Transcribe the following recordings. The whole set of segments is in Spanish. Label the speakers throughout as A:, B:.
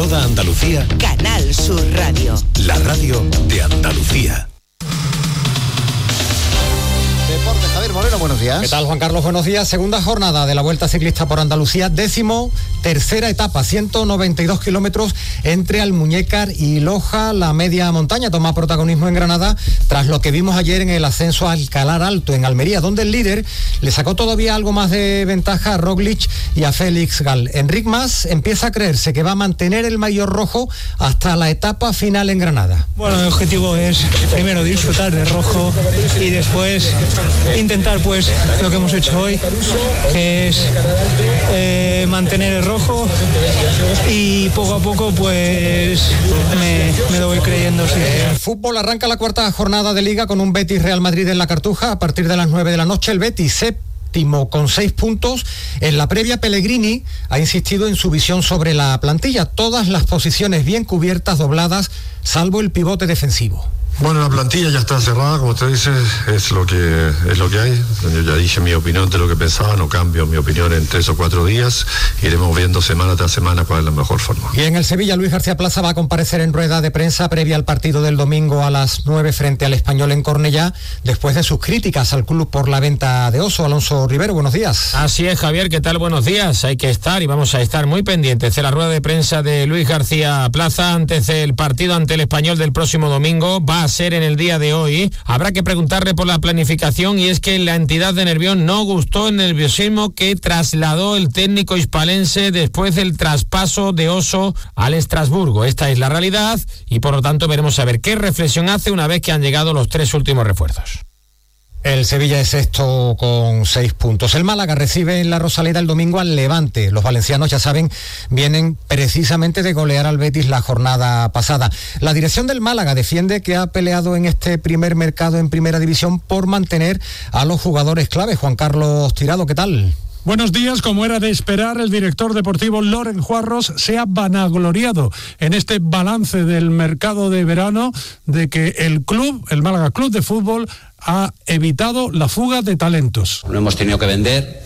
A: toda Andalucía.
B: Canal Sur Radio.
A: La radio de Andalucía.
C: Deportes, Javier Moreno, buenos días.
D: ¿Qué tal, Juan Carlos? Buenos días. Segunda jornada de la Vuelta Ciclista por Andalucía, 13ª etapa, 192 kilómetros entre Almuñécar y Loja. La media montaña toma protagonismo en Granada tras lo que vimos ayer en el ascenso a Alcalar Alto en Almería, donde el líder le sacó todavía algo más de ventaja a Roglic y a Félix Gal. Enric Mas empieza a creerse que va a mantener el maillot rojo hasta la etapa final en Granada.
E: Bueno, el objetivo es primero disfrutar de rojo y después intentar pues lo que hemos hecho hoy, que es mantener el rojo, y poco a poco pues me lo voy creyendo. Sí.
D: El fútbol arranca la cuarta jornada de Liga con un Betis Real Madrid en la Cartuja a partir de las 9 de la noche. El Betis séptimo con 6 puntos. En la previa, Pellegrini ha insistido en su visión sobre la plantilla. Todas las posiciones bien cubiertas, dobladas, salvo el pivote defensivo.
F: Bueno, la plantilla ya está cerrada, como usted dice, es lo que hay. Yo ya dije mi opinión de lo que pensaba, no cambio mi opinión en 3 o 4 días. Iremos viendo semana tras semana cuál es la mejor forma.
D: Y en el Sevilla, Luis García Plaza va a comparecer en rueda de prensa previa al partido del domingo a las 9 frente al Español en Cornellá, después de sus críticas al club por la venta de Oso. Alonso Rivero, buenos días.
G: Así es, Javier, ¿qué tal? Buenos días. Hay que estar y vamos a estar muy pendientes de la rueda de prensa de Luis García Plaza antes del partido ante el Español del próximo domingo. Va a ser en el día de hoy. Habrá que preguntarle por la planificación, y es que la entidad de Nervión no gustó el nerviosismo que trasladó el técnico hispalense después del traspaso de Oso al Estrasburgo. Esta es la realidad y por lo tanto veremos a ver qué reflexión hace una vez que han llegado los 3 últimos refuerzos.
D: El Sevilla es sexto con 6 puntos. El Málaga recibe en la Rosaleda el domingo al Levante. Los valencianos, ya saben, vienen precisamente de golear al Betis la jornada pasada. La dirección del Málaga defiende que ha peleado en este primer mercado en Primera División por mantener a los jugadores clave. Juan Carlos Tirado, ¿qué tal?
H: Buenos días. Como era de esperar, el director deportivo Loren Juarros se ha vanagloriado en este balance del mercado de verano de que el club, el Málaga Club de Fútbol, ha evitado la fuga de talentos.
I: No hemos tenido que vender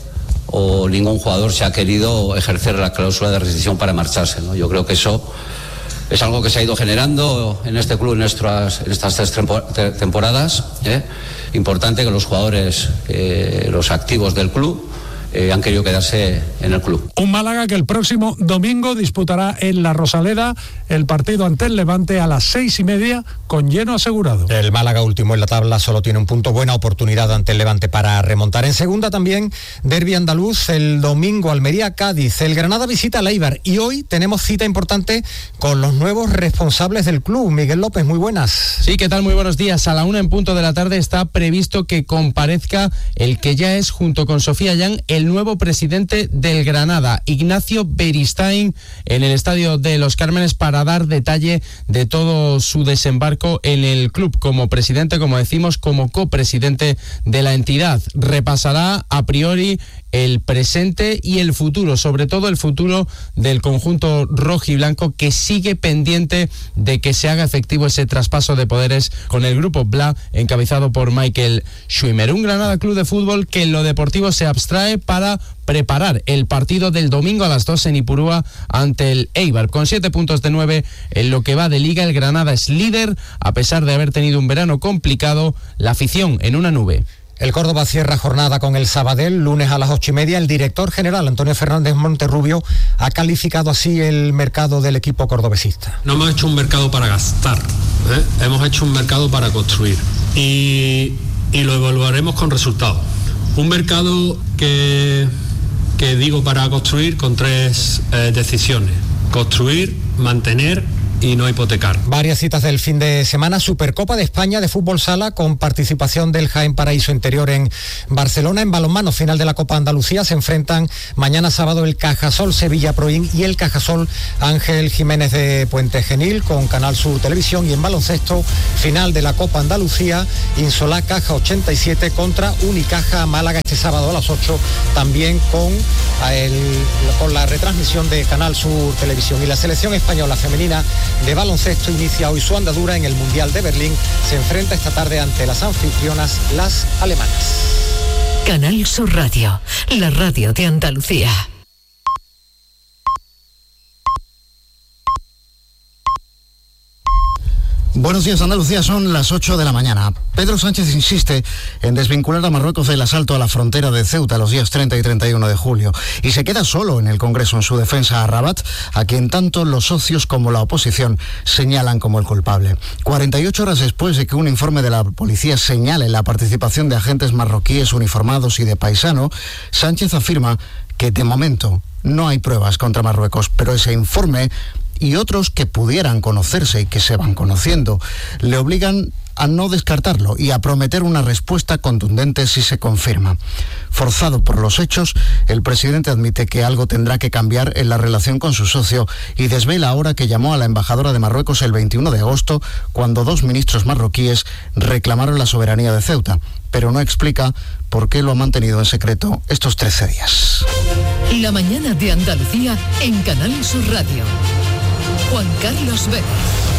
I: o ningún jugador se ha querido ejercer la cláusula de rescisión para marcharse, ¿no? Yo creo que eso es algo que se ha ido generando en este club en estas 3 temporadas. Importante que los jugadores, los activos del club, han querido quedarse en el club.
H: Un Málaga que el próximo domingo disputará en la Rosaleda el partido ante el Levante a las 6:30 con lleno asegurado.
D: El Málaga, último en la tabla, solo tiene un punto. Buena oportunidad ante el Levante para remontar. En segunda también, derbi andaluz, el domingo Almería-Cádiz. El Granada visita al Eibar y hoy tenemos cita importante con los nuevos responsables del club. Miguel López, muy buenas.
J: Sí, ¿qué tal? Muy buenos días. A la 1:00 de la tarde está previsto que comparezca el que ya es, junto con Sofía Yan, el nuevo presidente del Granada, Ignacio Beristain, en el Estadio de los Cármenes para dar detalle de todo su desembarco en el club como presidente, como decimos, como copresidente de la entidad. Repasará a priori el presente y el futuro, sobre todo el futuro del conjunto rojiblanco, que sigue pendiente de que se haga efectivo ese traspaso de poderes con el grupo BLA, encabezado por Michael Schwimmer. Un Granada Club de Fútbol que en lo deportivo se abstrae para preparar el partido del domingo a las 2 en Ipurúa ante el Eibar. Con 7 puntos de 9 en lo que va de Liga, el Granada es líder a pesar de haber tenido un verano complicado. La afición en una nube.
D: El Córdoba cierra jornada con el Sabadell, lunes a las 8:30. El director general, Antonio Fernández Monterrubio, ha calificado así el mercado del equipo cordobesista.
K: No hemos hecho un mercado para gastar, hemos hecho un mercado para construir y lo evaluaremos con resultados. Un mercado que digo para construir con 3 decisiones: construir, mantener y no hipotecar.
D: Varias citas del fin de semana. Supercopa de España de fútbol sala con participación del Jaén Paraíso Interior en Barcelona. En balonmano, final de la Copa Andalucía, se enfrentan mañana sábado el Cajasol Sevilla Proin y el Cajasol Ángel Jiménez de Puente Genil con Canal Sur Televisión. Y en baloncesto, final de la Copa Andalucía, Insolá Caja 87 contra Unicaja Málaga este sábado a las 8, también con la retransmisión de Canal Sur Televisión. Y la selección española femenina de baloncesto inicia hoy su andadura en el Mundial de Berlín. Se enfrenta esta tarde ante las anfitrionas, las alemanas.
B: Canal Sur Radio, la radio de Andalucía.
C: Buenos días, Andalucía, son las 8 de la mañana. Pedro Sánchez insiste en desvincular a Marruecos del asalto a la frontera de Ceuta los días 30 y 31 de julio. Y se queda solo en el Congreso en su defensa a Rabat, a quien tanto los socios como la oposición señalan como el culpable. 48 horas después de que un informe de la policía señale la participación de agentes marroquíes uniformados y de paisano, Sánchez afirma que de momento no hay pruebas contra Marruecos, pero ese informe y otros que pudieran conocerse y que se van conociendo le obligan a no descartarlo y a prometer una respuesta contundente si se confirma. Forzado por los hechos, el presidente admite que algo tendrá que cambiar en la relación con su socio y desvela ahora que llamó a la embajadora de Marruecos el 21 de agosto cuando 2 ministros marroquíes reclamaron la soberanía de Ceuta, pero no explica por qué lo ha mantenido en secreto estos 13 días.
B: La mañana de Andalucía en Canal Sur Radio. Juan Carlos Vélez.